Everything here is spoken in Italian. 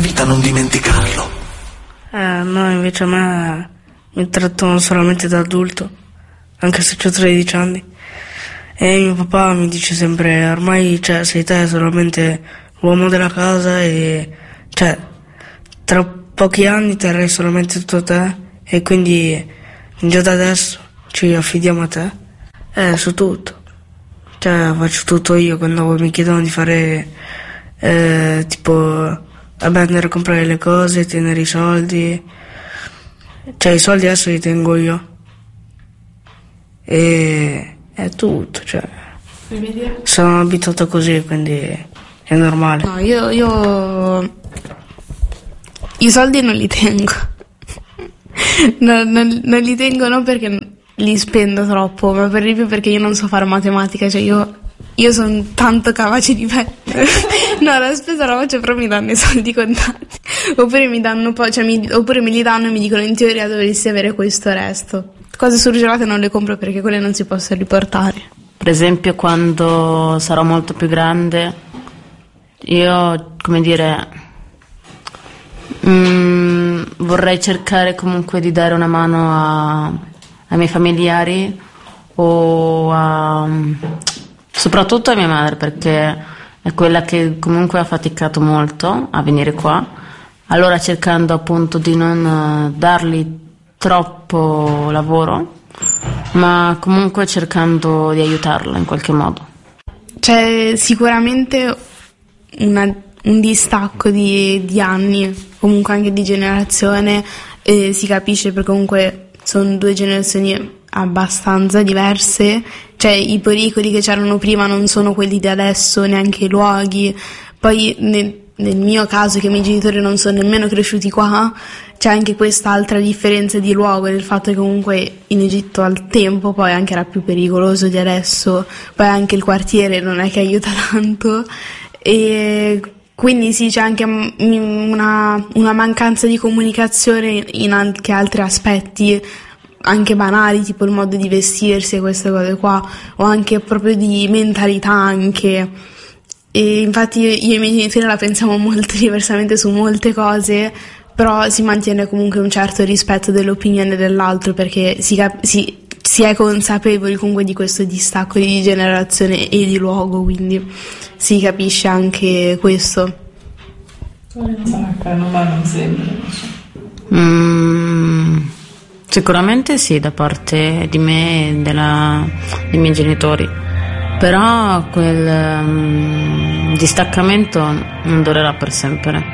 vita non dimenticarlo. No, invece a me mi trattano solamente da adulto, anche se ho 13 anni. E mio papà mi dice sempre, ormai sei te solamente l'uomo della casa e tra pochi anni terrai solamente tutto te e quindi già da adesso ci affidiamo a te. Su tutto. Faccio tutto io quando mi chiedono di fare tipo andare a comprare le cose, tenere i soldi. I soldi adesso li tengo io. E è tutto, sono abituato così, quindi è normale. No, io i soldi non li tengo. non li tengo non perché li spendo troppo, ma per esempio perché io non so fare matematica, io sono tanto capace di mettere. No, la spesa la faccio, però mi danno i soldi contati. Oppure mi danno oppure me li danno e mi dicono in teoria dovresti avere questo resto. Cose surgelate non le compro perché quelle non si possono riportare. Per esempio, quando sarò molto più grande, io, vorrei cercare comunque di dare una mano ai miei familiari o soprattutto a mia madre, perché è quella che comunque ha faticato molto a venire qua, allora cercando appunto di non dargli troppo lavoro, ma comunque cercando di aiutarla in qualche modo. C'è sicuramente un distacco di anni, comunque anche di generazione, si capisce perché comunque sono due generazioni abbastanza diverse, i pericoli che c'erano prima non sono quelli di adesso, neanche i luoghi. Poi nel mio caso, che i miei genitori non sono nemmeno cresciuti qua, c'è anche quest'altra differenza di luogo, del fatto che comunque in Egitto al tempo poi anche era più pericoloso di adesso, poi anche il quartiere non è che aiuta tanto, e quindi sì, c'è anche una mancanza di comunicazione in anche altri aspetti, anche banali, tipo il modo di vestirsi e queste cose qua, o anche proprio di mentalità anche. E infatti io e i miei genitori la pensiamo molto diversamente su molte cose, però si mantiene comunque un certo rispetto dell'opinione dell'altro, perché si è consapevoli comunque di questo distacco di generazione e di luogo, quindi si capisce anche questo. Non sembra. Sicuramente sì, da parte di me e dei miei genitori, però quel distaccamento non durerà per sempre.